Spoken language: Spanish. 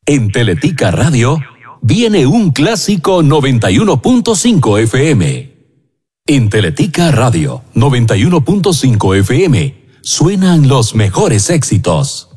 En Teletica Radio viene un clásico 91.5 FM. En Teletica Radio 91.5 FM suenan los mejores éxitos.